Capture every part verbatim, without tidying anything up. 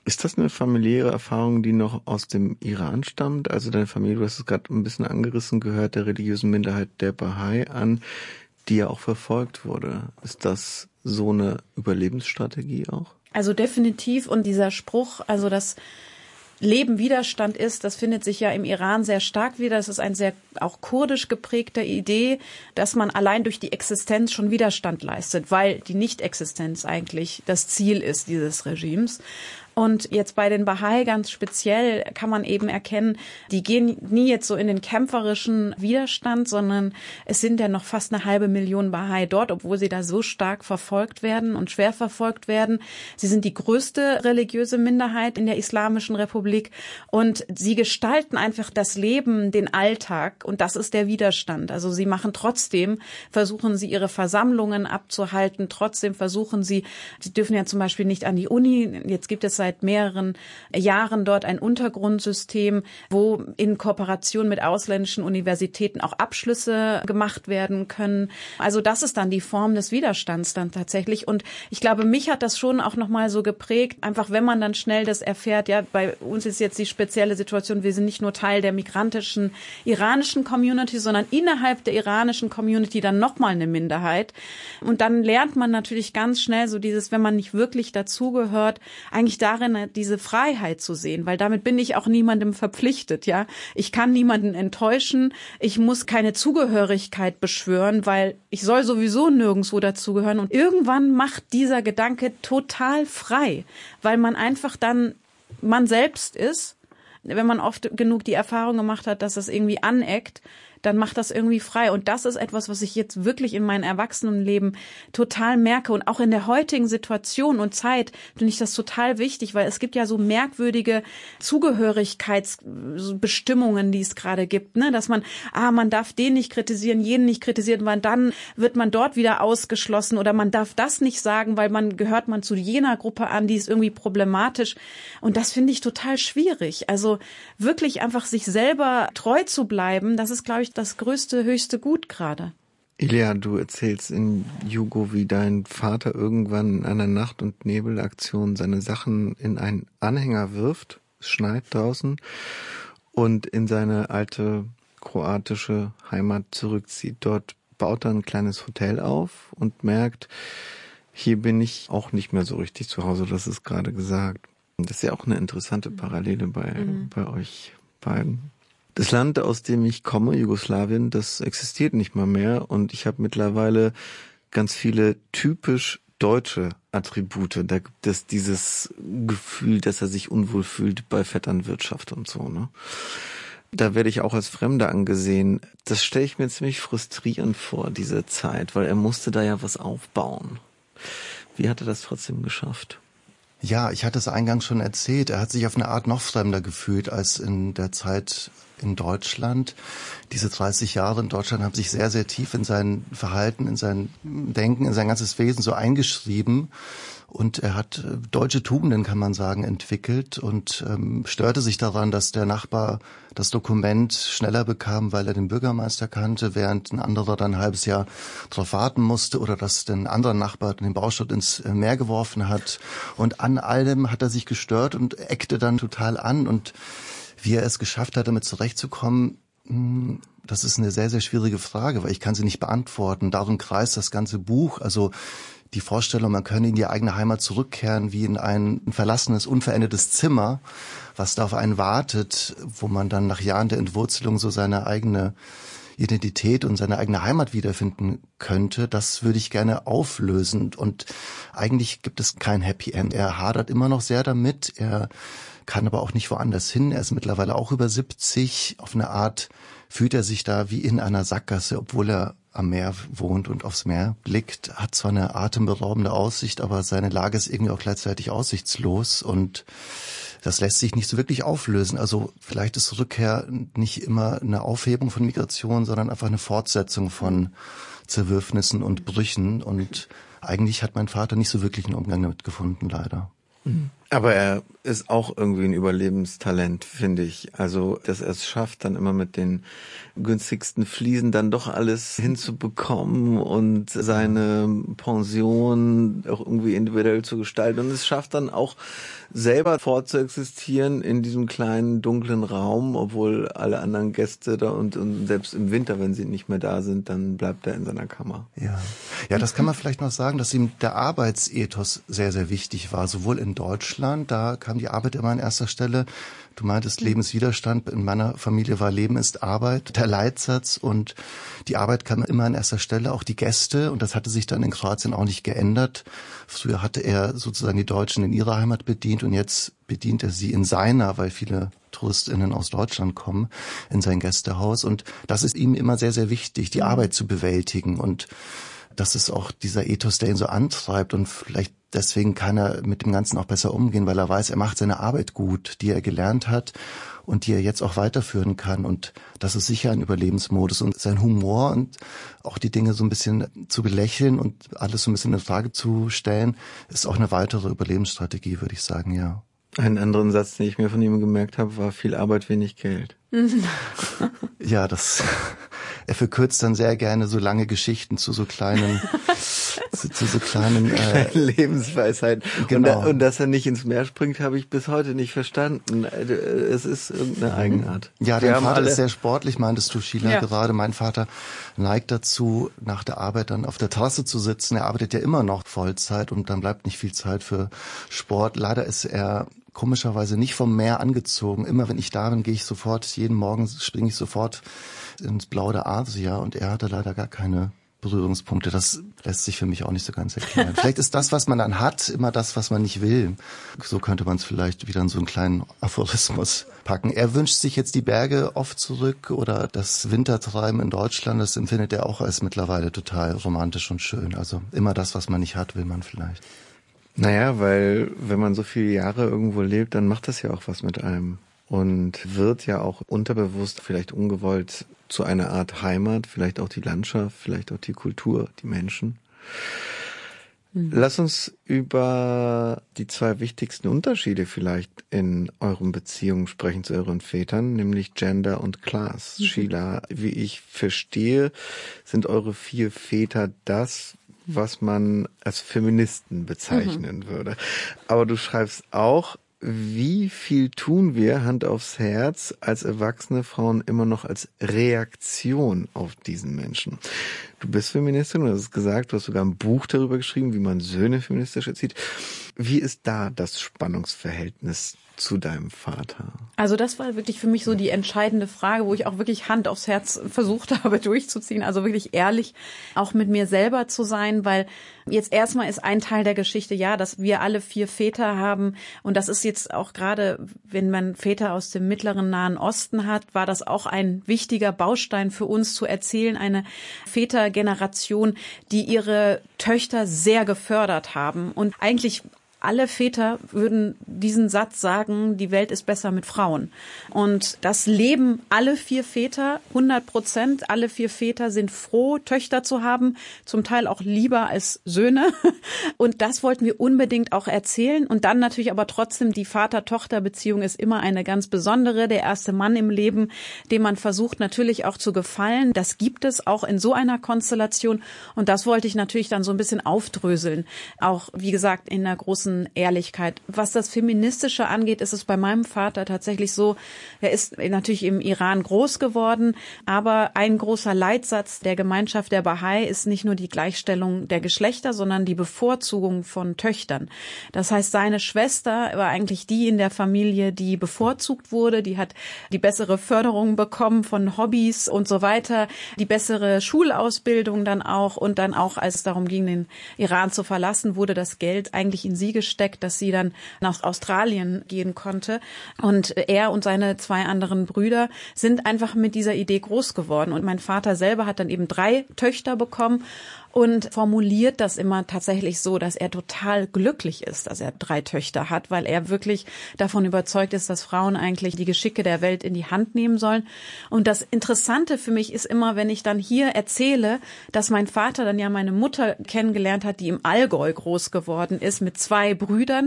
Ist das eine familiäre Erfahrung, die noch aus dem Iran stammt? Also deine Familie, du hast es gerade ein bisschen angerissen, gehört der religiösen Minderheit der Bahai an, die ja auch verfolgt wurde. Ist das so eine Überlebensstrategie auch? Also definitiv. Und dieser Spruch, also das Leben Widerstand ist, das findet sich ja im Iran sehr stark wieder. Das ist eine sehr auch kurdisch geprägte Idee, dass man allein durch die Existenz schon Widerstand leistet, weil die Nicht-Existenz eigentlich das Ziel ist dieses Regimes. Und jetzt bei den Bahai ganz speziell kann man eben erkennen, die gehen nie jetzt so in den kämpferischen Widerstand, sondern es sind ja noch fast eine halbe Million Bahai dort, obwohl sie da so stark verfolgt werden und schwer verfolgt werden. Sie sind die größte religiöse Minderheit in der Islamischen Republik und sie gestalten einfach das Leben, den Alltag, und das ist der Widerstand. Also sie machen trotzdem, versuchen sie ihre Versammlungen abzuhalten, trotzdem versuchen sie, sie dürfen ja zum Beispiel nicht an die Uni, jetzt gibt es seit seit mehreren Jahren dort ein Untergrundsystem, wo in Kooperation mit ausländischen Universitäten auch Abschlüsse gemacht werden können. Also das ist dann die Form des Widerstands dann tatsächlich. Und ich glaube, mich hat das schon auch nochmal so geprägt, einfach wenn man dann schnell das erfährt, ja, bei uns ist jetzt die spezielle Situation, wir sind nicht nur Teil der migrantischen iranischen Community, sondern innerhalb der iranischen Community dann nochmal eine Minderheit. Und dann lernt man natürlich ganz schnell so dieses, wenn man nicht wirklich dazugehört, eigentlich darin diese Freiheit zu sehen, weil damit bin ich auch niemandem verpflichtet, ja. Ich kann niemanden enttäuschen, ich muss keine Zugehörigkeit beschwören, weil ich soll sowieso nirgendwo dazugehören. Und irgendwann macht dieser Gedanke total frei, weil man einfach dann man selbst ist. Wenn man oft genug die Erfahrung gemacht hat, dass das irgendwie aneckt, dann macht das irgendwie frei. Und das ist etwas, was ich jetzt wirklich in meinem Erwachsenenleben total merke. Und auch in der heutigen Situation und Zeit finde ich das total wichtig, weil es gibt ja so merkwürdige Zugehörigkeitsbestimmungen, die es gerade gibt, ne? Dass man, ah, man darf den nicht kritisieren, jenen nicht kritisieren, weil dann wird man dort wieder ausgeschlossen oder man darf das nicht sagen, weil man gehört man zu jener Gruppe an, die ist irgendwie problematisch. Und das finde ich total schwierig. Also wirklich einfach sich selber treu zu bleiben, das ist, glaube ich, das größte, höchste Gut gerade. Ilia, du erzählst in Jugo, wie dein Vater irgendwann in einer Nacht- und Nebelaktion seine Sachen in einen Anhänger wirft, es schneit draußen, und in seine alte kroatische Heimat zurückzieht. Dort baut er ein kleines Hotel auf und merkt, hier bin ich auch nicht mehr so richtig zu Hause, das ist gerade gesagt. Das ist ja auch eine interessante Parallele bei, mhm. bei euch beiden. Das Land, aus dem ich komme, Jugoslawien, das existiert nicht mal mehr und ich habe mittlerweile ganz viele typisch deutsche Attribute. Da gibt es dieses Gefühl, dass er sich unwohl fühlt bei Vetternwirtschaft und so, ne? Da werde ich auch als Fremder angesehen. Das stelle ich mir ziemlich frustrierend vor, diese Zeit, weil er musste da ja was aufbauen. Wie hat er das trotzdem geschafft? Ja, ich hatte es eingangs schon erzählt. Er hat sich auf eine Art noch fremder gefühlt als in der Zeit in Deutschland. Diese dreißig Jahre in Deutschland haben sich sehr, sehr tief in sein Verhalten, in sein Denken, in sein ganzes Wesen so eingeschrieben. Und er hat deutsche Tugenden, kann man sagen, entwickelt und ähm, störte sich daran, dass der Nachbar das Dokument schneller bekam, weil er den Bürgermeister kannte, während ein anderer dann ein halbes Jahr darauf warten musste oder dass den anderen Nachbar den Bauschutt ins Meer geworfen hat. Und an allem hat er sich gestört und eckte dann total an. Und wie er es geschafft hat, damit zurechtzukommen, das ist eine sehr, sehr schwierige Frage, weil ich kann sie nicht beantworten. Darum kreist das ganze Buch, also die Vorstellung, man könne in die eigene Heimat zurückkehren wie in ein verlassenes, unverändertes Zimmer, was da auf einen wartet, wo man dann nach Jahren der Entwurzelung so seine eigene Identität und seine eigene Heimat wiederfinden könnte, das würde ich gerne auflösen. Und eigentlich gibt es kein Happy End. Er hadert immer noch sehr damit, er kann aber auch nicht woanders hin. Er ist mittlerweile auch über siebzig. Auf eine Art fühlt er sich da wie in einer Sackgasse, obwohl er am Meer wohnt und aufs Meer blickt, hat zwar eine atemberaubende Aussicht, aber seine Lage ist irgendwie auch gleichzeitig aussichtslos und das lässt sich nicht so wirklich auflösen. Also vielleicht ist Rückkehr nicht immer eine Aufhebung von Migration, sondern einfach eine Fortsetzung von Zerwürfnissen und Brüchen und eigentlich hat mein Vater nicht so wirklich einen Umgang damit gefunden, leider. Aber er ist auch irgendwie ein Überlebenstalent, finde ich. Also, dass er es schafft, dann immer mit den günstigsten Fliesen dann doch alles hinzubekommen und seine Pension auch irgendwie individuell zu gestalten. Und es schafft dann auch selber fortzuexistieren in diesem kleinen, dunklen Raum, obwohl alle anderen Gäste da und, und selbst im Winter, wenn sie nicht mehr da sind, dann bleibt er in seiner Kammer. Ja, ja, das kann man vielleicht noch sagen, dass ihm der Arbeitsethos sehr, sehr wichtig war. Sowohl in Deutschland, da kam die Arbeit immer an erster Stelle. Du meintest Lebenswiderstand. In meiner Familie war Leben ist Arbeit der Leitsatz und die Arbeit kam immer an erster Stelle, auch die Gäste. Und das hatte sich dann in Kroatien auch nicht geändert. Früher hatte er sozusagen die Deutschen in ihrer Heimat bedient und jetzt bedient er sie in seiner, weil viele TouristInnen aus Deutschland kommen, in sein Gästehaus. Und das ist ihm immer sehr, sehr wichtig, die Arbeit zu bewältigen. Und das ist auch dieser Ethos, der ihn so antreibt und vielleicht deswegen kann er mit dem Ganzen auch besser umgehen, weil er weiß, er macht seine Arbeit gut, die er gelernt hat und die er jetzt auch weiterführen kann. Und das ist sicher ein Überlebensmodus. Und sein Humor und auch die Dinge so ein bisschen zu belächeln und alles so ein bisschen in Frage zu stellen, ist auch eine weitere Überlebensstrategie, würde ich sagen, ja. Einen anderen Satz, den ich mir von ihm gemerkt habe, war viel Arbeit, wenig Geld. Ja, das, er verkürzt dann sehr gerne so lange Geschichten zu so kleinen, zu, zu so kleinen äh, Lebensweisheiten. Genau. Und, da, und dass er nicht ins Meer springt, habe ich bis heute nicht verstanden. Es ist irgendeine Eigenart. Ja, dein Vater ist sehr sportlich, meintest du, Sheila, ja. gerade. Mein Vater neigt dazu, nach der Arbeit dann auf der Terrasse zu sitzen. Er arbeitet ja immer noch Vollzeit und dann bleibt nicht viel Zeit für Sport. Leider ist er komischerweise nicht vom Meer angezogen. Immer wenn ich da bin, gehe ich sofort, jeden Morgen springe ich sofort ins Blau der Asia und er hatte leider gar keine Berührungspunkte. Das lässt sich für mich auch nicht so ganz erklären. Vielleicht ist das, was man dann hat, immer das, was man nicht will. So könnte man es vielleicht wieder in so einen kleinen Aphorismus packen. Er wünscht sich jetzt die Berge oft zurück oder das Wintertreiben in Deutschland. Das empfindet er auch als mittlerweile total romantisch und schön. Also immer das, was man nicht hat, will man vielleicht. Naja, weil wenn man so viele Jahre irgendwo lebt, dann macht das ja auch was mit einem und wird ja auch unterbewusst, vielleicht ungewollt zu einer Art Heimat, vielleicht auch die Landschaft, vielleicht auch die Kultur, die Menschen. Mhm. Lass uns über die zwei wichtigsten Unterschiede vielleicht in euren Beziehungen sprechen zu euren Vätern, nämlich Gender und Class. Mhm. Sheila, wie ich verstehe, sind eure vier Väter das, was man als Feministen bezeichnen mhm. würde. Aber du schreibst auch, wie viel tun wir, Hand aufs Herz, als erwachsene Frauen immer noch als Reaktion auf diesen Menschen? Du bist Feministin, du hast es gesagt, du hast sogar ein Buch darüber geschrieben, wie man Söhne feministisch erzieht. Wie ist da das Spannungsverhältnis zu deinem Vater? Also das war wirklich für mich so die entscheidende Frage, wo ich auch wirklich Hand aufs Herz versucht habe durchzuziehen, also wirklich ehrlich auch mit mir selber zu sein, weil jetzt erstmal ist ein Teil der Geschichte, ja, dass wir alle vier Väter haben und das ist jetzt auch gerade, wenn man Väter aus dem mittleren Nahen Osten hat, war das auch ein wichtiger Baustein für uns zu erzählen, eine Vätergeneration, die ihre Töchter sehr gefördert haben und eigentlich alle Väter würden diesen Satz sagen, die Welt ist besser mit Frauen. Und das leben alle vier Väter, hundert Prozent. Alle vier Väter sind froh, Töchter zu haben, zum Teil auch lieber als Söhne. Und das wollten wir unbedingt auch erzählen. Und dann natürlich aber trotzdem, die Vater-Tochter-Beziehung ist immer eine ganz besondere. Der erste Mann im Leben, dem man versucht natürlich auch zu gefallen. Das gibt es auch in so einer Konstellation. Und das wollte ich natürlich dann so ein bisschen aufdröseln. Auch, wie gesagt, in einer großen Ehrlichkeit. Was das Feministische angeht, ist es bei meinem Vater tatsächlich so, er ist natürlich im Iran groß geworden, aber ein großer Leitsatz der Gemeinschaft der Bahai ist nicht nur die Gleichstellung der Geschlechter, sondern die Bevorzugung von Töchtern. Das heißt, seine Schwester war eigentlich die in der Familie, die bevorzugt wurde, die hat die bessere Förderung bekommen von Hobbys und so weiter, die bessere Schulausbildung dann auch und dann auch, als es darum ging, den Iran zu verlassen, wurde das Geld eigentlich in sie gesteckt, dass sie dann nach Australien gehen konnte. Und er und seine zwei anderen Brüder sind einfach mit dieser Idee groß geworden. Und mein Vater selber hat dann eben drei Töchter bekommen und formuliert das immer tatsächlich so, dass er total glücklich ist, dass er drei Töchter hat, weil er wirklich davon überzeugt ist, dass Frauen eigentlich die Geschicke der Welt in die Hand nehmen sollen. Und das Interessante für mich ist immer, wenn ich dann hier erzähle, dass mein Vater dann ja meine Mutter kennengelernt hat, die im Allgäu groß geworden ist mit zwei Brüdern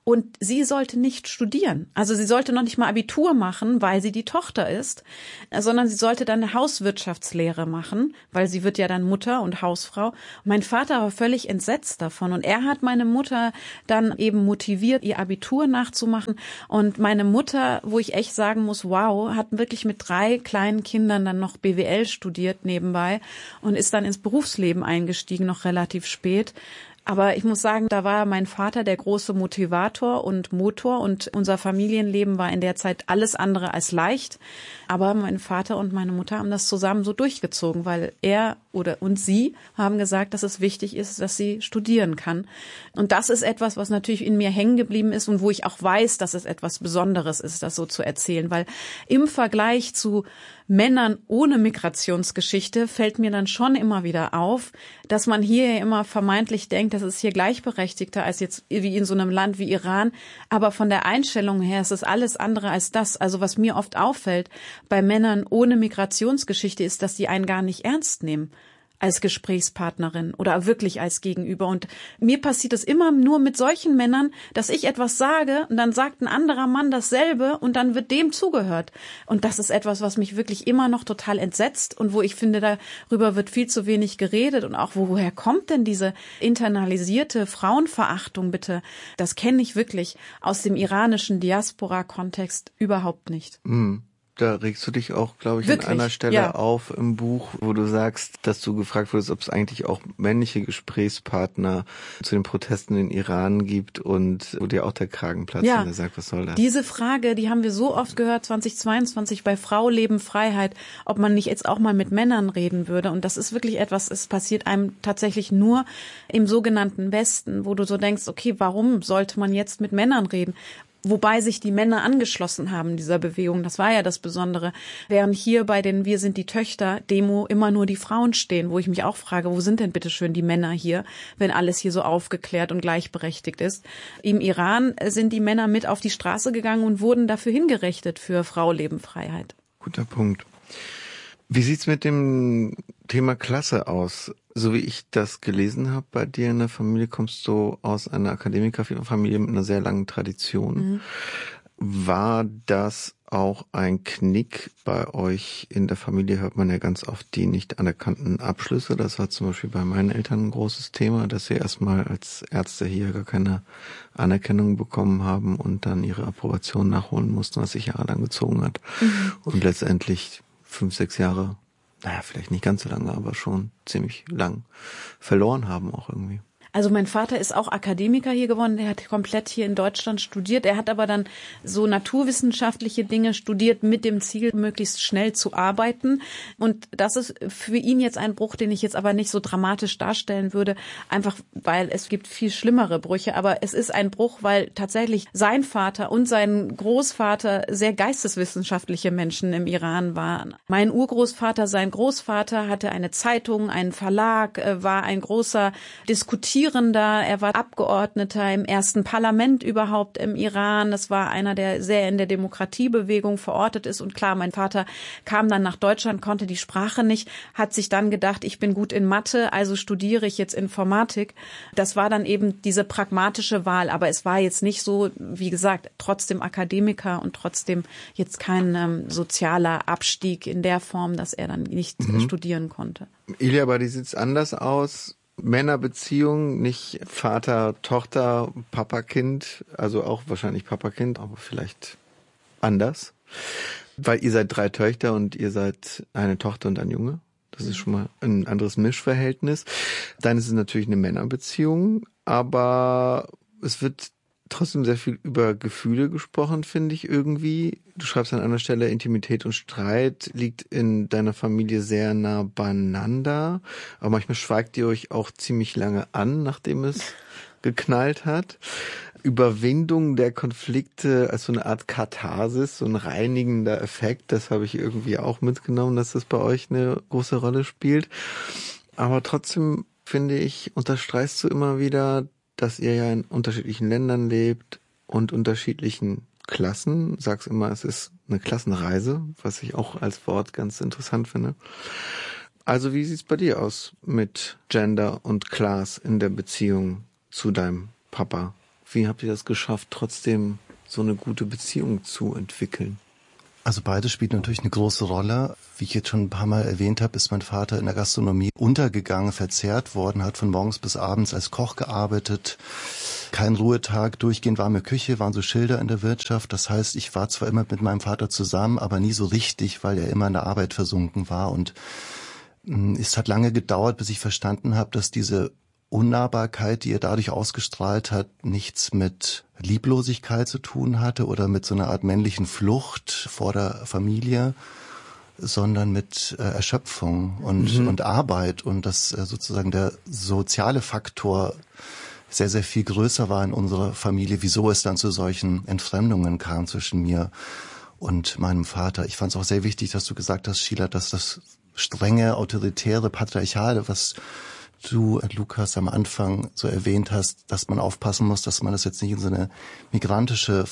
Und sie sollte nicht studieren. Also sie sollte noch nicht mal Abitur machen, weil sie die Tochter ist, sondern sie sollte dann eine Hauswirtschaftslehre machen, weil sie wird ja dann Mutter und Hausfrau. Und mein Vater war völlig entsetzt davon. Und er hat meine Mutter dann eben motiviert, ihr Abitur nachzumachen. Und meine Mutter, wo ich echt sagen muss, wow, hat wirklich mit drei kleinen Kindern dann noch B W L studiert nebenbei und ist dann ins Berufsleben eingestiegen, noch relativ spät. Aber ich muss sagen, da war mein Vater der große Motivator und Motor und unser Familienleben war in der Zeit alles andere als leicht. Aber mein Vater und meine Mutter haben das zusammen so durchgezogen, weil er oder und sie haben gesagt, dass es wichtig ist, dass sie studieren kann. Und das ist etwas, was natürlich in mir hängen geblieben ist und wo ich auch weiß, dass es etwas Besonderes ist, das so zu erzählen. Weil im Vergleich zu Männern ohne Migrationsgeschichte fällt mir dann schon immer wieder auf, dass man hier ja immer vermeintlich denkt, das ist hier gleichberechtigter als jetzt wie in so einem Land wie Iran. Aber von der Einstellung her ist es alles andere als das. Also was mir oft auffällt bei Männern ohne Migrationsgeschichte ist, dass die einen gar nicht ernst nehmen als Gesprächspartnerin oder wirklich als Gegenüber. Und mir passiert es immer nur mit solchen Männern, dass ich etwas sage und dann sagt ein anderer Mann dasselbe und dann wird dem zugehört. Und das ist etwas, was mich wirklich immer noch total entsetzt und wo ich finde, darüber wird viel zu wenig geredet. Und auch, woher kommt denn diese internalisierte Frauenverachtung bitte? Das kenne ich wirklich aus dem iranischen Diaspora-Kontext überhaupt nicht. Mhm. Da regst du dich auch, glaube ich, Wirklich? an einer Stelle Ja. auf im Buch, wo du sagst, dass du gefragt wurdest, ob es eigentlich auch männliche Gesprächspartner zu den Protesten in Iran gibt und wo dir auch der Kragen platzt Ja. und er sagt, was soll das? Diese Frage, die haben wir so oft gehört, zweitausendzweiundzwanzig bei Frau, Leben, Freiheit, ob man nicht jetzt auch mal mit Männern reden würde. Und das ist wirklich etwas, es passiert einem tatsächlich nur im sogenannten Westen, wo du so denkst, okay, warum sollte man jetzt mit Männern reden? Wobei sich die Männer angeschlossen haben dieser Bewegung. Das war ja das Besondere. Während hier bei den Wir sind die Töchter-Demo immer nur die Frauen stehen, wo ich mich auch frage, wo sind denn bitte schön die Männer hier, wenn alles hier so aufgeklärt und gleichberechtigt ist. Im Iran sind die Männer mit auf die Straße gegangen und wurden dafür hingerichtet für Frau, Leben, Freiheit. Guter Punkt. Wie sieht's mit dem Thema Klasse aus? So wie ich das gelesen habe, bei dir in der Familie kommst du aus einer Akademikerfamilie mit einer sehr langen Tradition. Mhm. War das auch ein Knick bei euch in der Familie? Hört man ja ganz oft die nicht anerkannten Abschlüsse. Das war zum Beispiel bei meinen Eltern ein großes Thema, dass sie erstmal als Ärzte hier gar keine Anerkennung bekommen haben und dann ihre Approbation nachholen mussten, was sich jahrelang gezogen hat. Mhm. Und letztendlich fünf, sechs Jahre, naja, vielleicht nicht ganz so lange, aber schon ziemlich lang verloren haben auch irgendwie. Also mein Vater ist auch Akademiker hier geworden, der hat komplett hier in Deutschland studiert. Er hat aber dann so naturwissenschaftliche Dinge studiert mit dem Ziel, möglichst schnell zu arbeiten. Und das ist für ihn jetzt ein Bruch, den ich jetzt aber nicht so dramatisch darstellen würde, einfach weil es gibt viel schlimmere Brüche. Aber es ist ein Bruch, weil tatsächlich sein Vater und sein Großvater sehr geisteswissenschaftliche Menschen im Iran waren. Mein Urgroßvater, sein Großvater hatte eine Zeitung, einen Verlag, war ein großer Diskutierer. Er war Abgeordneter im ersten Parlament überhaupt im Iran. Das war einer, der sehr in der Demokratiebewegung verortet ist. Und klar, mein Vater kam dann nach Deutschland, konnte die Sprache nicht, hat sich dann gedacht, ich bin gut in Mathe, also studiere ich jetzt Informatik. Das war dann eben diese pragmatische Wahl. Aber es war jetzt nicht so, wie gesagt, trotzdem Akademiker und trotzdem jetzt kein ähm, sozialer Abstieg in der Form, dass er dann nicht mhm. studieren konnte. Ilya, aber die sieht's anders aus. Männerbeziehung, nicht Vater, Tochter, Papa, Kind, also auch wahrscheinlich Papa, Kind, aber vielleicht anders. Weil ihr seid drei Töchter und ihr seid eine Tochter und ein Junge. Das ist schon mal ein anderes Mischverhältnis. Dann ist es natürlich eine Männerbeziehung, aber es wird trotzdem sehr viel über Gefühle gesprochen, finde ich irgendwie. Du schreibst an einer Stelle, Intimität und Streit liegt in deiner Familie sehr nah beieinander. Aber manchmal schweigt ihr euch auch ziemlich lange an, nachdem es geknallt hat. Überwindung der Konflikte als so eine Art Katharsis, so ein reinigender Effekt, das habe ich irgendwie auch mitgenommen, dass das bei euch eine große Rolle spielt. Aber trotzdem, finde ich, unterstreichst du immer wieder, dass ihr ja in unterschiedlichen Ländern lebt und unterschiedlichen Klassen. Sag's immer, es ist eine Klassenreise, was ich auch als Wort ganz interessant finde. Also wie sieht's bei dir aus mit Gender und Class in der Beziehung zu deinem Papa, Wie habt ihr das geschafft, trotzdem so eine gute Beziehung zu entwickeln? Also beides spielt natürlich eine große Rolle. Wie ich jetzt schon ein paar Mal erwähnt habe, ist mein Vater in der Gastronomie untergegangen, verzehrt worden, hat von morgens bis abends als Koch gearbeitet. Kein Ruhetag, durchgehend warme Küche, waren so Schilder in der Wirtschaft. Das heißt, ich war zwar immer mit meinem Vater zusammen, aber nie so richtig, weil er immer in der Arbeit versunken war. Und es hat lange gedauert, bis ich verstanden habe, dass diese Unnahbarkeit, die er dadurch ausgestrahlt hat, nichts mit Lieblosigkeit zu tun hatte oder mit so einer Art männlichen Flucht vor der Familie, sondern mit äh, Erschöpfung und, mhm. und Arbeit und dass äh, sozusagen der soziale Faktor sehr, sehr viel größer war in unserer Familie, wieso es dann zu solchen Entfremdungen kam zwischen mir und meinem Vater. Ich fand es auch sehr wichtig, dass du gesagt hast, Sheila, dass das strenge, autoritäre, patriarchale, was du, Lukas, am Anfang so erwähnt hast, dass man aufpassen muss, dass man das jetzt nicht in so eine migrantische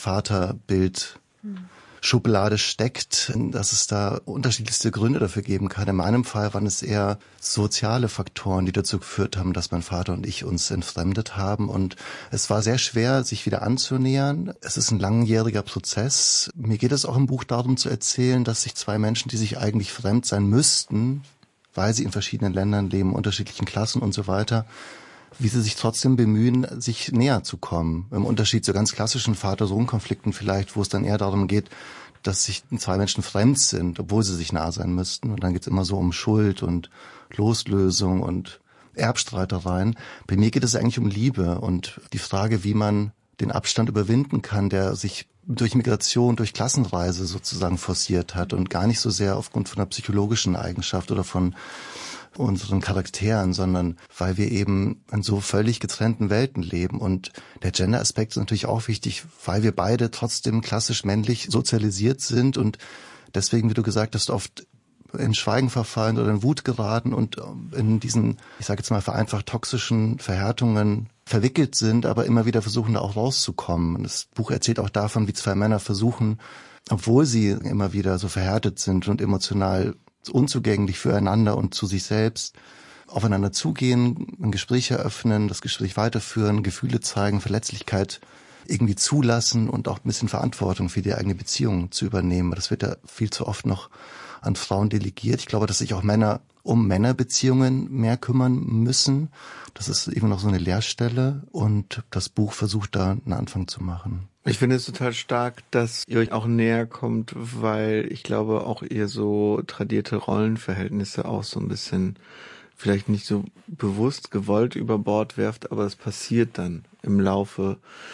Vaterbild-Schublade steckt, dass es da unterschiedlichste Gründe dafür geben kann. In meinem Fall waren es eher soziale Faktoren, die dazu geführt haben, dass mein Vater und ich uns entfremdet haben. Und es war sehr schwer, sich wieder anzunähern. Es ist ein langjähriger Prozess. Mir geht es auch im Buch darum zu erzählen, dass sich zwei Menschen, die sich eigentlich fremd sein müssten, weil sie in verschiedenen Ländern leben, unterschiedlichen Klassen und so weiter, wie sie sich trotzdem bemühen, sich näher zu kommen. Im Unterschied zu ganz klassischen Vater-Sohn-Konflikten vielleicht, wo es dann eher darum geht, dass sich zwei Menschen fremd sind, obwohl sie sich nah sein müssten. Und dann geht es immer so um Schuld und Loslösung und Erbstreitereien. Bei mir geht es eigentlich um Liebe und die Frage, wie man den Abstand überwinden kann, der sich durch Migration, durch Klassenreise sozusagen forciert hat und gar nicht so sehr aufgrund von einer psychologischen Eigenschaft oder von unseren Charakteren, sondern weil wir eben in so völlig getrennten Welten leben. Und der Gender-Aspekt ist natürlich auch wichtig, weil wir beide trotzdem klassisch männlich sozialisiert sind und deswegen, wie du gesagt hast, oft in Schweigen verfallen oder in Wut geraten und in diesen, ich sage jetzt mal vereinfacht, toxischen Verhärtungen verwickelt sind, aber immer wieder versuchen, da auch rauszukommen. Und das Buch erzählt auch davon, wie zwei Männer versuchen, obwohl sie immer wieder so verhärtet sind und emotional unzugänglich füreinander und zu sich selbst, aufeinander zugehen, ein Gespräch eröffnen, das Gespräch weiterführen, Gefühle zeigen, Verletzlichkeit irgendwie zulassen und auch ein bisschen Verantwortung für die eigene Beziehung zu übernehmen. Das wird ja viel zu oft noch an Frauen delegiert. Ich glaube, dass sich auch Männer um Männerbeziehungen mehr kümmern müssen. Das ist eben noch so eine Leerstelle und das Buch versucht da einen Anfang zu machen. Ich finde es total stark, dass ihr euch auch näher kommt, weil ich glaube, auch ihr so tradierte Rollenverhältnisse auch so ein bisschen vielleicht nicht so bewusst gewollt über Bord werft, aber es passiert dann im Laufe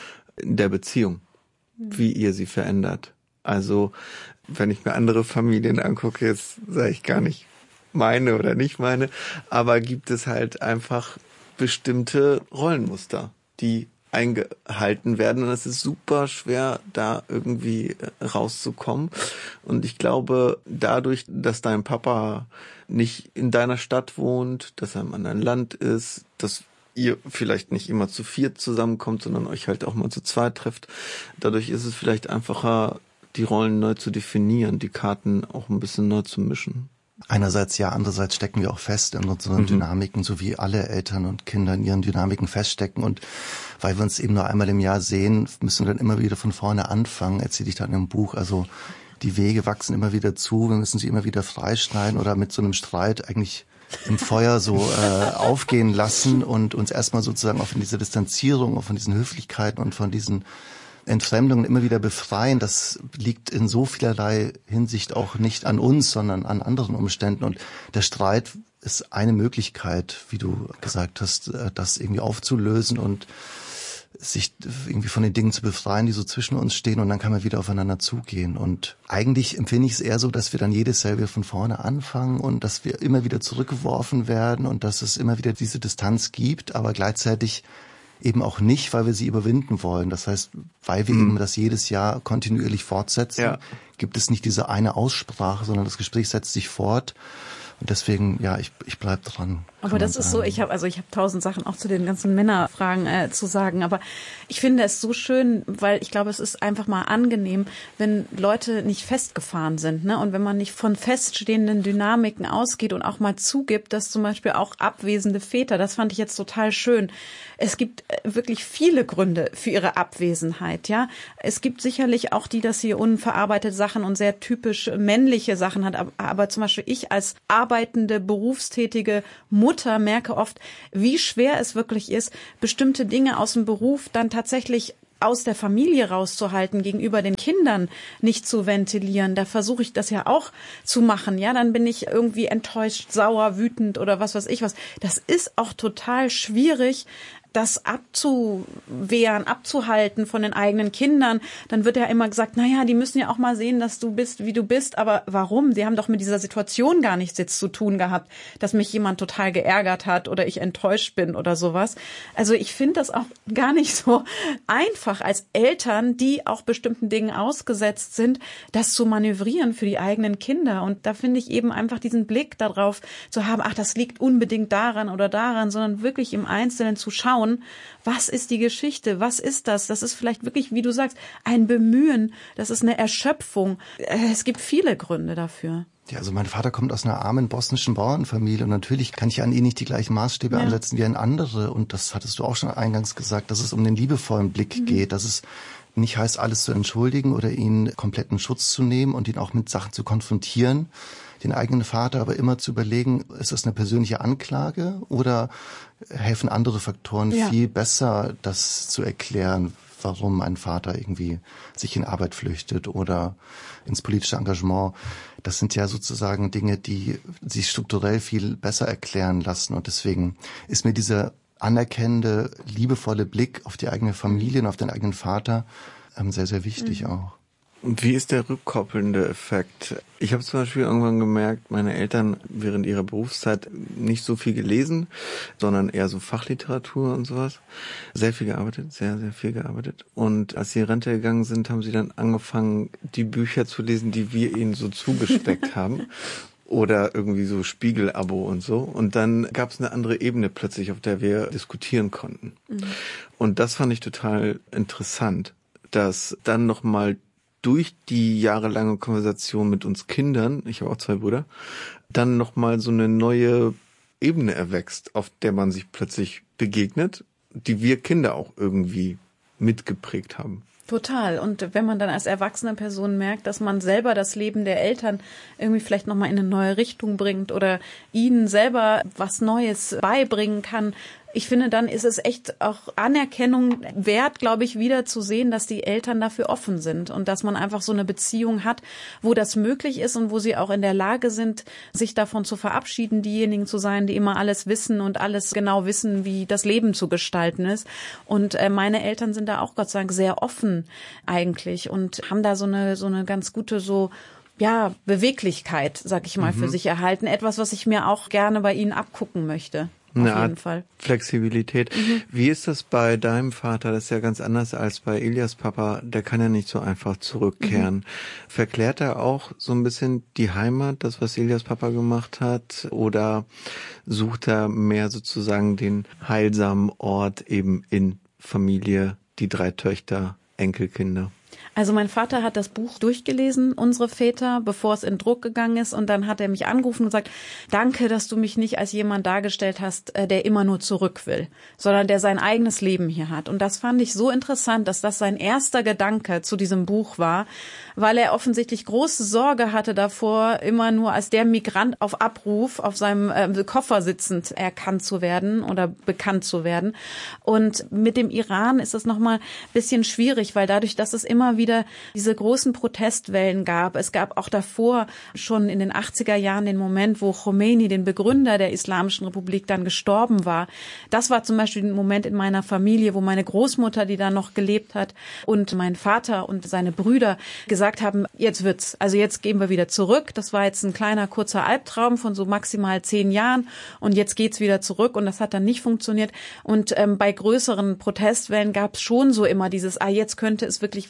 der Beziehung, wie ihr sie verändert. Also, wenn ich mir andere Familien angucke, jetzt sage ich gar nicht meine oder nicht meine, aber gibt es halt einfach bestimmte Rollenmuster, die eingehalten werden und es ist super schwer, da irgendwie rauszukommen. Und ich glaube, dadurch, dass dein Papa nicht in deiner Stadt wohnt, dass er im anderen Land ist, dass ihr vielleicht nicht immer zu viert zusammenkommt, sondern euch halt auch mal zu zweit trefft, dadurch ist es vielleicht einfacher, die Rollen neu zu definieren, die Karten auch ein bisschen neu zu mischen. Einerseits ja, andererseits stecken wir auch fest in unseren mhm. Dynamiken, so wie alle Eltern und Kinder in ihren Dynamiken feststecken. Und weil wir uns eben nur einmal im Jahr sehen, müssen wir dann immer wieder von vorne anfangen, erzähle ich dann im Buch. Also die Wege wachsen immer wieder zu, wir müssen sie immer wieder freischneiden oder mit so einem Streit eigentlich im Feuer so äh, aufgehen lassen und uns erstmal sozusagen auch von dieser Distanzierung, auch von diesen Höflichkeiten und von diesen Entfremdungen immer wieder befreien. Das liegt in so vielerlei Hinsicht auch nicht an uns, sondern an anderen Umständen. Und der Streit ist eine Möglichkeit, wie du gesagt hast, das irgendwie aufzulösen und sich irgendwie von den Dingen zu befreien, die so zwischen uns stehen, und dann kann man wieder aufeinander zugehen. Und eigentlich empfinde ich es eher so, dass wir dann jedes Jahr wieder von vorne anfangen und dass wir immer wieder zurückgeworfen werden und dass es immer wieder diese Distanz gibt, aber gleichzeitig eben auch nicht, weil wir sie überwinden wollen. Das heißt, weil wir mhm. eben das jedes Jahr kontinuierlich fortsetzen, ja. gibt es nicht diese eine Aussprache, sondern das Gespräch setzt sich fort. Und deswegen, ja, ich, ich bleib dran. Aber das ist so, ich habe also ich habe tausend Sachen auch zu den ganzen Männerfragen äh, zu sagen, aber ich finde es so schön, weil ich glaube, es ist einfach mal angenehm, wenn Leute nicht festgefahren sind, ne? Und wenn man nicht von feststehenden Dynamiken ausgeht und auch mal zugibt, dass zum Beispiel auch abwesende Väter, das fand ich jetzt total schön. Es gibt wirklich viele Gründe für ihre Abwesenheit, ja. Es gibt sicherlich auch die, dass sie unverarbeitete Sachen und sehr typisch männliche Sachen hat, aber, aber zum Beispiel ich als arbeitende, berufstätige Mutter merke oft, wie schwer es wirklich ist, bestimmte Dinge aus dem Beruf dann tatsächlich aus der Familie rauszuhalten, gegenüber den Kindern nicht zu ventilieren. Da versuche ich das ja auch zu machen. Ja, dann bin ich irgendwie enttäuscht, sauer, wütend oder was weiß ich was. Das ist auch total schwierig, das abzuwehren, abzuhalten von den eigenen Kindern. Dann wird ja immer gesagt, naja, die müssen ja auch mal sehen, dass du bist, wie du bist. Aber warum? Die haben doch mit dieser Situation gar nichts jetzt zu tun gehabt, dass mich jemand total geärgert hat oder ich enttäuscht bin oder sowas. Also ich finde das auch gar nicht so einfach als Eltern, die auch bestimmten Dingen ausgesetzt sind, das zu manövrieren für die eigenen Kinder. Und da finde ich eben einfach diesen Blick darauf zu haben, ach, das liegt unbedingt daran oder daran, sondern wirklich im Einzelnen zu schauen, was ist die Geschichte? Was ist das? Das ist vielleicht wirklich, wie du sagst, ein Bemühen. Das ist eine Erschöpfung. Es gibt viele Gründe dafür. Ja, also mein Vater kommt aus einer armen bosnischen Bauernfamilie und natürlich kann ich an ihn nicht die gleichen Maßstäbe ja. ansetzen wie an andere. Und das hattest du auch schon eingangs gesagt, dass es um den liebevollen Blick mhm. geht, dass es nicht heißt, alles zu entschuldigen oder ihn kompletten Schutz zu nehmen und ihn auch mit Sachen zu konfrontieren, den eigenen Vater aber immer zu überlegen, ist das eine persönliche Anklage oder helfen andere Faktoren ja. viel besser, das zu erklären, warum ein Vater irgendwie sich in Arbeit flüchtet oder ins politische Engagement. Das sind ja sozusagen Dinge, die sich strukturell viel besser erklären lassen. Und deswegen ist mir dieser anerkennende, liebevolle Blick auf die eigene Familie und auf den eigenen Vater ähm, sehr, sehr wichtig mhm. auch. Und wie ist der rückkoppelnde Effekt? Ich habe zum Beispiel irgendwann gemerkt, meine Eltern während ihrer Berufszeit nicht so viel gelesen, sondern eher so Fachliteratur und sowas. Sehr viel gearbeitet, sehr, sehr viel gearbeitet. Und als sie in Rente gegangen sind, haben sie dann angefangen, die Bücher zu lesen, die wir ihnen so zugesteckt haben. Oder irgendwie so Spiegel-Abo und so. Und dann gab es eine andere Ebene plötzlich, auf der wir diskutieren konnten. Mhm. Und das fand ich total interessant, dass dann nochmal durch die jahrelange Konversation mit uns Kindern, ich habe auch zwei Brüder, dann nochmal so eine neue Ebene erwächst, auf der man sich plötzlich begegnet, die wir Kinder auch irgendwie mitgeprägt haben. Total. Und wenn man dann als erwachsene Person merkt, dass man selber das Leben der Eltern irgendwie vielleicht nochmal in eine neue Richtung bringt oder ihnen selber was Neues beibringen kann, ich finde, dann ist es echt auch Anerkennung wert, glaube ich, wieder zu sehen, dass die Eltern dafür offen sind und dass man einfach so eine Beziehung hat, wo das möglich ist und wo sie auch in der Lage sind, sich davon zu verabschieden, diejenigen zu sein, die immer alles wissen und alles genau wissen, wie das Leben zu gestalten ist. Und äh, meine Eltern sind da auch Gott sei Dank sehr offen eigentlich und haben da so eine so eine ganz gute so ja Beweglichkeit, sag ich mal, mhm. für sich erhalten. Etwas, was ich mir auch gerne bei ihnen abgucken möchte. Auf Eine jeden Art Fall. Flexibilität. Mhm. Wie ist das bei deinem Vater? Das ist ja ganz anders als bei Ilias Papa. Der kann ja nicht so einfach zurückkehren. Mhm. Verklärt er auch so ein bisschen die Heimat, das, was Ilias Papa gemacht hat? Oder sucht er mehr sozusagen den heilsamen Ort eben in Familie, die drei Töchter, Enkelkinder? Also mein Vater hat das Buch durchgelesen, Unsere Väter, bevor es in Druck gegangen ist. Und dann hat er mich angerufen und gesagt, danke, dass du mich nicht als jemand dargestellt hast, der immer nur zurück will, sondern der sein eigenes Leben hier hat. Und das fand ich so interessant, dass das sein erster Gedanke zu diesem Buch war, weil er offensichtlich große Sorge hatte davor, immer nur als der Migrant auf Abruf auf seinem äh, Koffer sitzend erkannt zu werden oder bekannt zu werden. Und mit dem Iran ist es nochmal ein bisschen schwierig, weil dadurch, dass es immer wieder wieder diese großen Protestwellen gab. Es gab auch davor schon in den achtziger Jahren den Moment, wo Khomeini, den Begründer der Islamischen Republik, dann gestorben war. Das war zum Beispiel ein Moment in meiner Familie, wo meine Großmutter, die da noch gelebt hat, und mein Vater und seine Brüder gesagt haben, jetzt wird's, also jetzt gehen wir wieder zurück. Das war jetzt ein kleiner, kurzer Albtraum von so maximal zehn Jahren und jetzt geht's wieder zurück und das hat dann nicht funktioniert. Und ähm, bei größeren Protestwellen gab es schon so immer dieses, ah, jetzt könnte es wirklich was sein,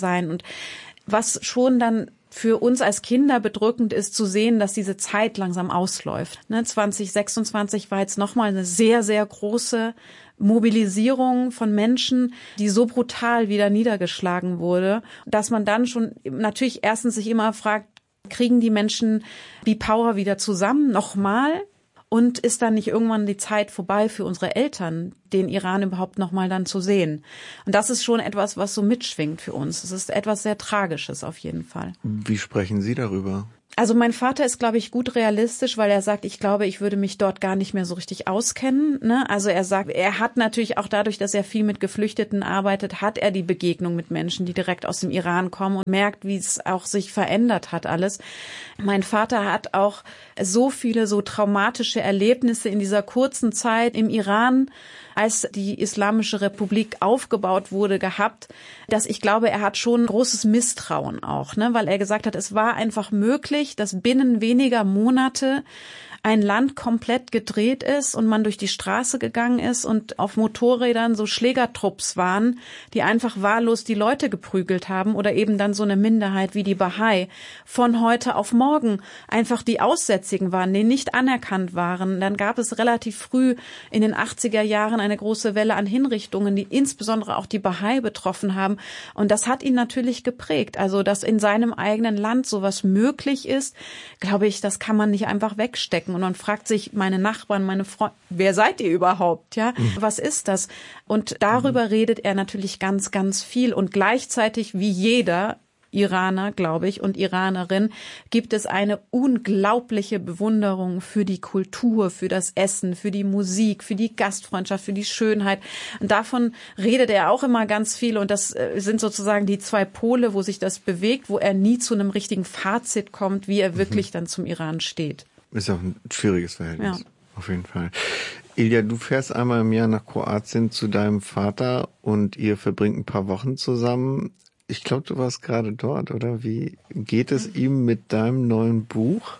sein. Und was schon dann für uns als Kinder bedrückend ist, zu sehen, dass diese Zeit langsam ausläuft. Ne, zwanzig sechsundzwanzig war jetzt nochmal eine sehr, sehr große Mobilisierung von Menschen, die so brutal wieder niedergeschlagen wurde, dass man dann schon natürlich erstens sich immer fragt, kriegen die Menschen die Power wieder zusammen, nochmal? Und ist dann nicht irgendwann die Zeit vorbei für unsere Eltern, den Iran überhaupt nochmal dann zu sehen? Und das ist schon etwas, was so mitschwingt für uns. Es ist etwas sehr Tragisches auf jeden Fall. Wie sprechen Sie darüber? Also mein Vater ist, glaube ich, gut realistisch, weil er sagt, ich glaube, ich würde mich dort gar nicht mehr so richtig auskennen. Ne? Also er sagt, er hat natürlich auch dadurch, dass er viel mit Geflüchteten arbeitet, hat er die Begegnung mit Menschen, die direkt aus dem Iran kommen und merkt, wie es auch sich verändert hat alles. Mein Vater hat auch so viele so traumatische Erlebnisse in dieser kurzen Zeit im Iran, als die Islamische Republik aufgebaut wurde, gehabt, dass ich glaube, er hat schon großes Misstrauen auch, ne, weil er gesagt hat, es war einfach möglich, dass binnen weniger Monate ein Land komplett gedreht ist und man durch die Straße gegangen ist und auf Motorrädern so Schlägertrupps waren, die einfach wahllos die Leute geprügelt haben oder eben dann so eine Minderheit wie die Bahai von heute auf morgen einfach die Aussätzigen waren, die nicht anerkannt waren. Dann gab es relativ früh in den achtziger Jahren eine große Welle an Hinrichtungen, die insbesondere auch die Bahai betroffen haben. Und das hat ihn natürlich geprägt. Also, dass in seinem eigenen Land sowas möglich ist, glaube ich, das kann man nicht einfach wegstecken. Und man fragt sich, meine Nachbarn, meine Freunde, wer seid ihr überhaupt? Ja, mhm. Was ist das? Und darüber mhm. redet er natürlich ganz, ganz viel. Und gleichzeitig, wie jeder Iraner, glaube ich, und Iranerin, gibt es eine unglaubliche Bewunderung für die Kultur, für das Essen, für die Musik, für die Gastfreundschaft, für die Schönheit. Und davon redet er auch immer ganz viel. Und das sind sozusagen die zwei Pole, wo sich das bewegt, wo er nie zu einem richtigen Fazit kommt, wie er wirklich mhm. dann zum Iran steht. Ist auch ein schwieriges Verhältnis, ja. Auf jeden Fall. Ilja, du fährst einmal im Jahr nach Kroatien zu deinem Vater und ihr verbringt ein paar Wochen zusammen. Ich glaube, du warst gerade dort, oder? Wie geht es mhm. ihm mit deinem neuen Buch?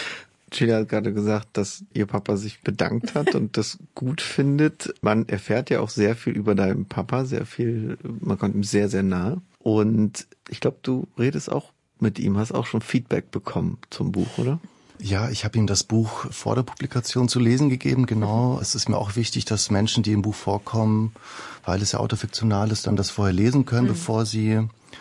Celia hat gerade gesagt, dass ihr Papa sich bedankt hat und das gut findet. Man erfährt ja auch sehr viel über deinen Papa, sehr viel, man kommt ihm sehr, sehr nah. Und ich glaube, du redest auch mit ihm, hast auch schon Feedback bekommen zum Buch, oder? Ja, ich habe ihm das Buch vor der Publikation zu lesen gegeben, genau. Es ist mir auch wichtig, dass Menschen, die im Buch vorkommen, weil es ja autofiktional ist, dann das vorher lesen können, mhm. bevor sie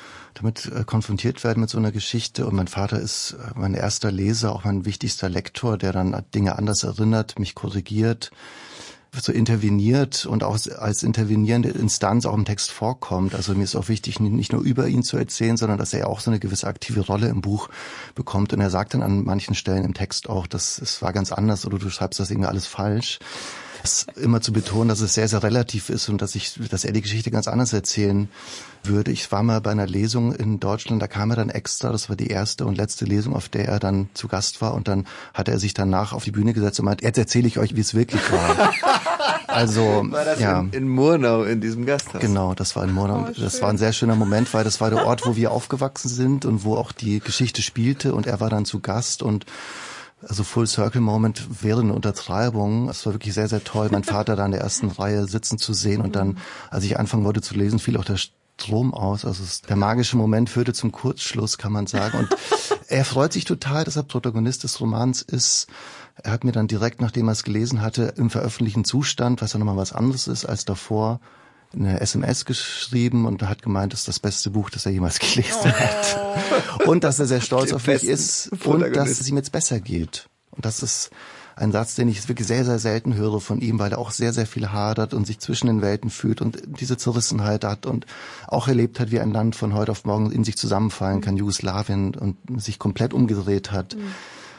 damit äh, konfrontiert werden mit so einer Geschichte. Und mein Vater ist äh, mein erster Leser, auch mein wichtigster Lektor, der dann Dinge anders erinnert, mich korrigiert, so interveniert und auch als intervenierende Instanz auch im Text vorkommt. Also mir ist auch wichtig, nicht nur über ihn zu erzählen, sondern dass er auch so eine gewisse aktive Rolle im Buch bekommt. Und er sagt dann an manchen Stellen im Text auch, dass es war ganz anders oder du schreibst das irgendwie alles falsch. Das immer zu betonen, dass es sehr, sehr relativ ist und dass ich, dass er die Geschichte ganz anders erzählen würde. Ich war mal bei einer Lesung in Deutschland, da kam er dann extra, das war die erste und letzte Lesung, auf der er dann zu Gast war, und dann hat er sich danach auf die Bühne gesetzt und meint, jetzt erzähle ich euch, wie es wirklich war. Also, war das ja. in, in Murnau, in diesem Gasthaus? Genau, das war in Murnau. Oh, das war ein sehr schöner Moment, weil das war der Ort, wo wir aufgewachsen sind und wo auch die Geschichte spielte, und er war dann zu Gast, und also Full Circle Moment wäre eine Untertreibung. Es war wirklich sehr, sehr toll, meinen Vater da in der ersten Reihe sitzen zu sehen, und dann, als ich anfangen wollte zu lesen, fiel auch der Strom aus. Also es, der magische Moment führte zum Kurzschluss, kann man sagen. Und er freut sich total, dass er Protagonist des Romans ist. Er hat mir dann direkt, nachdem er es gelesen hatte, im veröffentlichten Zustand, was ja nochmal was anderes ist als davor, eine S M S geschrieben und hat gemeint, das ist das beste Buch, das er jemals gelesen oh. hat. Und dass er sehr stolz Die auf mich ist und dass es ihm jetzt besser geht. Und das ist ein Satz, den ich wirklich sehr, sehr selten höre von ihm, weil er auch sehr, sehr viel hadert und sich zwischen den Welten fühlt und diese Zerrissenheit hat und auch erlebt hat, wie ein Land von heute auf morgen in sich zusammenfallen kann, Jugoslawien, und sich komplett umgedreht hat. Mhm.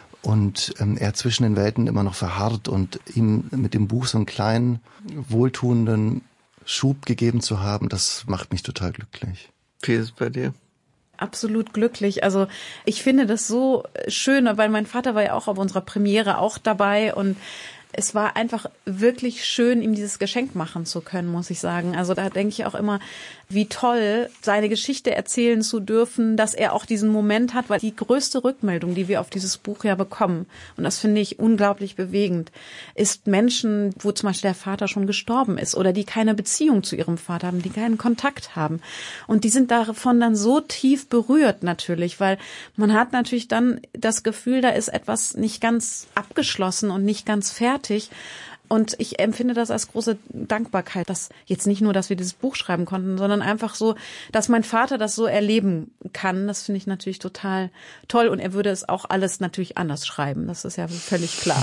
Und ähm, er zwischen den Welten immer noch verharrt, und ihm mit dem Buch so einen kleinen, wohltuenden Schub gegeben zu haben, das macht mich total glücklich. Wie ist es bei dir? Absolut glücklich. Also ich finde das so schön, weil mein Vater war ja auch auf unserer Premiere auch dabei, und es war einfach wirklich schön, ihm dieses Geschenk machen zu können, muss ich sagen. Also da denke ich auch immer, wie toll, seine Geschichte erzählen zu dürfen, dass er auch diesen Moment hat, weil die größte Rückmeldung, die wir auf dieses Buch ja bekommen, und das finde ich unglaublich bewegend, ist Menschen, wo zum Beispiel der Vater schon gestorben ist oder die keine Beziehung zu ihrem Vater haben, die keinen Kontakt haben. Und die sind davon dann so tief berührt natürlich, weil man hat natürlich dann das Gefühl, da ist etwas nicht ganz abgeschlossen und nicht ganz fertig. Und ich empfinde das als große Dankbarkeit, dass jetzt nicht nur, dass wir dieses Buch schreiben konnten, sondern einfach so, dass mein Vater das so erleben kann. Das finde ich natürlich total toll. Und er würde es auch alles natürlich anders schreiben. Das ist ja völlig klar.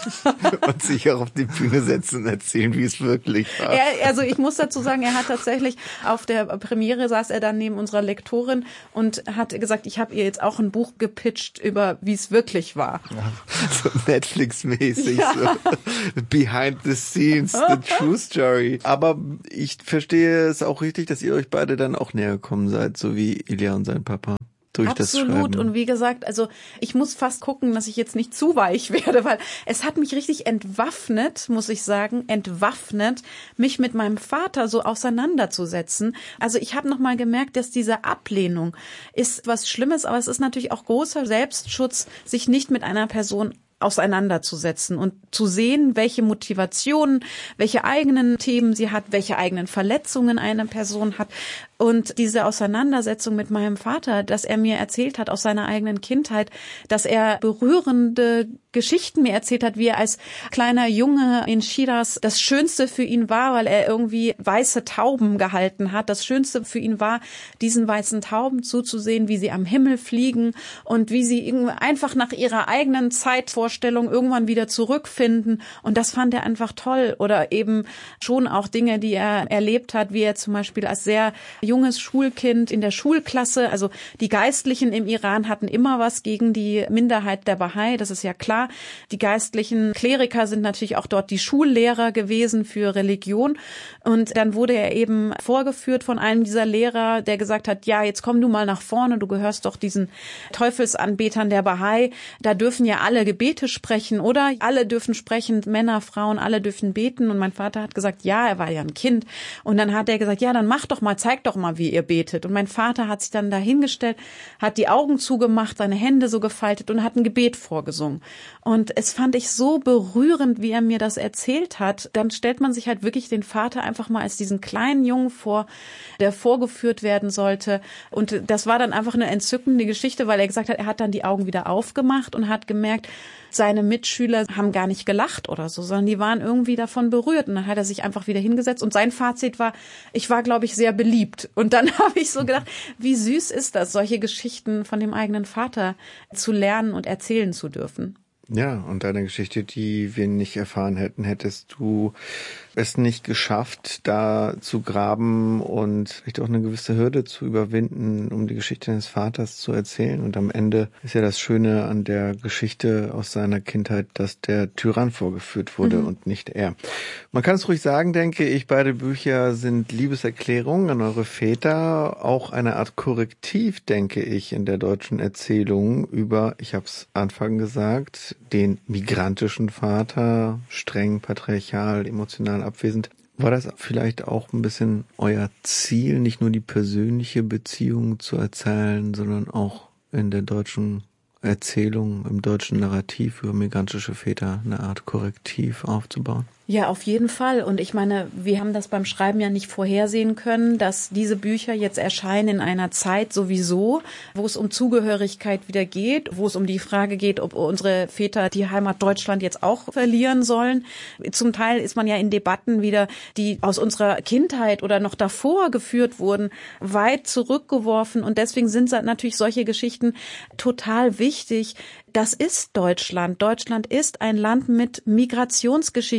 Und sich auch auf die Bühne setzen und erzählen, wie es wirklich war. Er, also ich muss dazu sagen, er hat tatsächlich auf der Premiere saß er dann neben unserer Lektorin und hat gesagt, ich habe ihr jetzt auch ein Buch gepitcht über, wie es wirklich war. Ja, so Netflix-mäßig. Ja. So. Behind the scenes, the true story. Aber ich verstehe es auch richtig, dass ihr euch beide dann auch näher gekommen seid, so wie Ilja und sein Papa. Durch Absolut. Das Schreiben. Und wie gesagt, also ich muss fast gucken, dass ich jetzt nicht zu weich werde, weil es hat mich richtig entwaffnet, muss ich sagen, entwaffnet, mich mit meinem Vater so auseinanderzusetzen. Also ich habe nochmal gemerkt, dass diese Ablehnung ist was Schlimmes, aber es ist natürlich auch großer Selbstschutz, sich nicht mit einer Person auseinanderzusetzen und zu sehen, welche Motivationen, welche eigenen Themen sie hat, welche eigenen Verletzungen eine Person hat. Und diese Auseinandersetzung mit meinem Vater, dass er mir erzählt hat aus seiner eigenen Kindheit, dass er berührende Geschichten mir erzählt hat, wie er als kleiner Junge in Shiraz das Schönste für ihn war, weil er irgendwie weiße Tauben gehalten hat. Das Schönste für ihn war, diesen weißen Tauben zuzusehen, wie sie am Himmel fliegen und wie sie einfach nach ihrer eigenen Zeitvorstellung irgendwann wieder zurückfinden. Und das fand er einfach toll. Oder eben schon auch Dinge, die er erlebt hat, wie er zum Beispiel als sehr junges Schulkind in der Schulklasse, also die Geistlichen im Iran hatten immer was gegen die Minderheit der Bahai, das ist ja klar. Die geistlichen Kleriker sind natürlich auch dort die Schullehrer gewesen für Religion. Und dann wurde er eben vorgeführt von einem dieser Lehrer, der gesagt hat, ja, jetzt komm du mal nach vorne, du gehörst doch diesen Teufelsanbetern der Bahai. Da dürfen ja alle Gebete sprechen, oder? Alle dürfen sprechen, Männer, Frauen, alle dürfen beten. Und mein Vater hat gesagt, ja, er war ja ein Kind. Und dann hat er gesagt, ja, dann mach doch mal, zeig doch mal, wie ihr betet. Und mein Vater hat sich dann dahingestellt, hat die Augen zugemacht, seine Hände so gefaltet und hat ein Gebet vorgesungen. Und es fand ich so berührend, wie er mir das erzählt hat. Dann stellt man sich halt wirklich den Vater einfach mal als diesen kleinen Jungen vor, der vorgeführt werden sollte. Und das war dann einfach eine entzückende Geschichte, weil er gesagt hat, er hat dann die Augen wieder aufgemacht und hat gemerkt, seine Mitschüler haben gar nicht gelacht oder so, sondern die waren irgendwie davon berührt. Und dann hat er sich einfach wieder hingesetzt. Und sein Fazit war, ich war, glaube ich, sehr beliebt. Und dann habe ich so gedacht, wie süß ist das, solche Geschichten von dem eigenen Vater zu lernen und erzählen zu dürfen. Ja, und deine Geschichte, die wir nicht erfahren hätten, hättest du es nicht geschafft, da zu graben und vielleicht auch eine gewisse Hürde zu überwinden, um die Geschichte deines Vaters zu erzählen. Und am Ende ist ja das Schöne an der Geschichte aus seiner Kindheit, dass der Tyrann vorgeführt wurde mhm. und nicht er. Man kann es ruhig sagen, denke ich, beide Bücher sind Liebeserklärungen an eure Väter, auch eine Art Korrektiv, denke ich, in der deutschen Erzählung über, ich habe es Anfang gesagt, den migrantischen Vater, streng, patriarchal, emotional abwesend. War das vielleicht auch ein bisschen euer Ziel, nicht nur die persönliche Beziehung zu erzählen, sondern auch in der deutschen Erzählung, im deutschen Narrativ über migrantische Väter eine Art Korrektiv aufzubauen? Ja, auf jeden Fall. Und ich meine, wir haben das beim Schreiben ja nicht vorhersehen können, dass diese Bücher jetzt erscheinen in einer Zeit sowieso, wo es um Zugehörigkeit wieder geht, wo es um die Frage geht, ob unsere Väter die Heimat Deutschland jetzt auch verlieren sollen. Zum Teil ist man ja in Debatten wieder, die aus unserer Kindheit oder noch davor geführt wurden, weit zurückgeworfen. Und deswegen sind natürlich solche Geschichten total wichtig. Das ist Deutschland. Deutschland ist ein Land mit Migrationsgeschichte, mit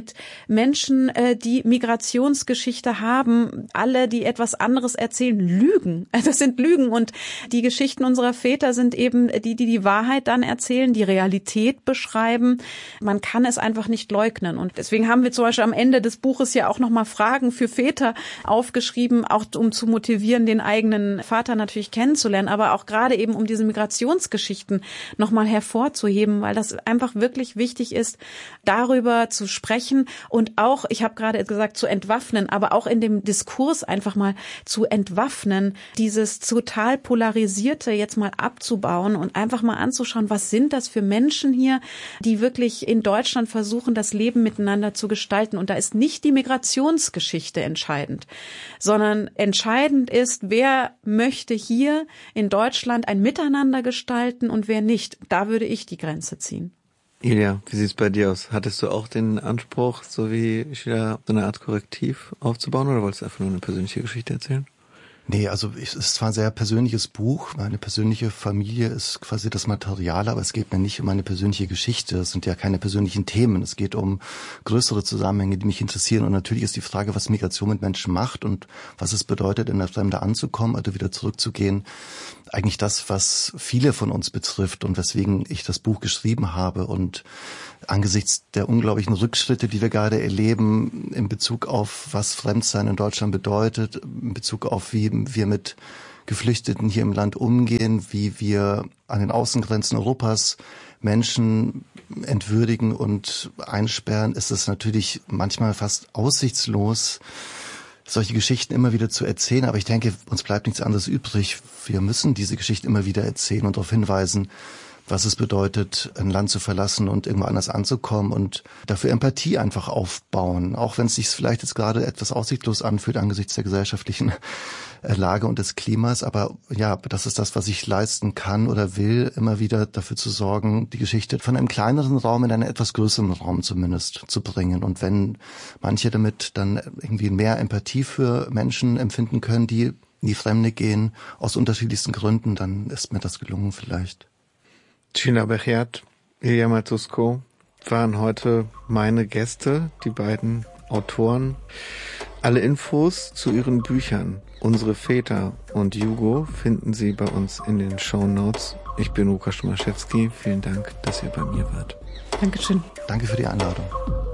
mit Menschen, die Migrationsgeschichte haben. Alle, die etwas anderes erzählen, lügen. Das sind Lügen und die Geschichten unserer Väter sind eben die, die die Wahrheit dann erzählen, die Realität beschreiben. Man kann es einfach nicht leugnen und deswegen haben wir zum Beispiel am Ende des Buches ja auch nochmal Fragen für Väter aufgeschrieben, auch um zu motivieren, den eigenen Vater natürlich kennenzulernen, aber auch gerade eben um diese Migrationsgeschichten nochmal hervorzuheben, weil das einfach wirklich wichtig ist, darüber zu sprechen und auch, ich habe gerade gesagt, zu entwaffnen, aber auch in dem Diskurs einfach mal zu entwaffnen, dieses total polarisierte jetzt mal abzubauen und einfach mal anzuschauen, was sind das für Menschen hier, die wirklich in Deutschland versuchen, das Leben miteinander zu gestalten. Und da ist nicht die Migrationsgeschichte entscheidend, sondern entscheidend ist, wer möchte hier in Deutschland ein Miteinander gestalten und wer nicht. Da würde ich die Grenze ziehen. Ilja, wie sieht's bei dir aus? Hattest du auch den Anspruch, so wie Sheila, so eine Art Korrektiv aufzubauen oder wolltest du einfach nur eine persönliche Geschichte erzählen? Nee, also es ist zwar ein sehr persönliches Buch, meine persönliche Familie ist quasi das Material, aber es geht mir nicht um meine persönliche Geschichte, es sind ja keine persönlichen Themen, es geht um größere Zusammenhänge, die mich interessieren und natürlich ist die Frage, was Migration mit Menschen macht und was es bedeutet, in der Fremde anzukommen oder wieder zurückzugehen, eigentlich das, was viele von uns betrifft und weswegen ich das Buch geschrieben habe und angesichts der unglaublichen Rückschritte, die wir gerade erleben in Bezug auf, was Fremdsein in Deutschland bedeutet, in Bezug auf, wie wir mit Geflüchteten hier im Land umgehen, wie wir an den Außengrenzen Europas Menschen entwürdigen und einsperren, ist es natürlich manchmal fast aussichtslos, solche Geschichten immer wieder zu erzählen. Aber ich denke, uns bleibt nichts anderes übrig. Wir müssen diese Geschichten immer wieder erzählen und darauf hinweisen, was es bedeutet, ein Land zu verlassen und irgendwo anders anzukommen und dafür Empathie einfach aufbauen. Auch wenn es sich vielleicht jetzt gerade etwas aussichtslos anfühlt angesichts der gesellschaftlichen Lage und des Klimas. Aber ja, das ist das, was ich leisten kann oder will, immer wieder dafür zu sorgen, die Geschichte von einem kleineren Raum in einen etwas größeren Raum zumindest zu bringen. Und wenn manche damit dann irgendwie mehr Empathie für Menschen empfinden können, die in die Fremde gehen, aus unterschiedlichsten Gründen, dann ist mir das gelungen vielleicht. Sheila Becheart, Ilja Matusko waren heute meine Gäste, die beiden Autoren. Alle Infos zu ihren Büchern, Unsere Väter und Jugo, finden Sie bei uns in den Shownotes. Ich bin Łukasz Tomaszewski. Vielen Dank, dass ihr bei mir wart. Dankeschön. Danke für die Einladung.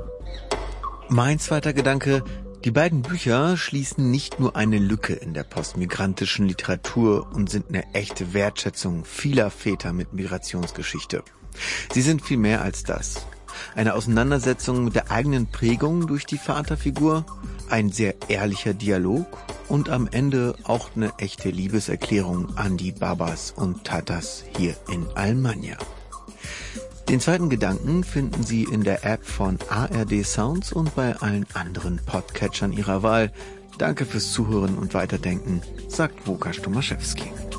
Mein zweiter Gedanke: Die beiden Bücher schließen nicht nur eine Lücke in der postmigrantischen Literatur und sind eine echte Wertschätzung vieler Väter mit Migrationsgeschichte. Sie sind viel mehr als das. Eine Auseinandersetzung mit der eigenen Prägung durch die Vaterfigur, ein sehr ehrlicher Dialog und am Ende auch eine echte Liebeserklärung an die Babas und Tatas hier in Almania. Den zweiten Gedanken finden Sie in der App von A R D Sounds und bei allen anderen Podcatchern Ihrer Wahl. Danke fürs Zuhören und Weiterdenken, sagt Łukasz Tomaszewski.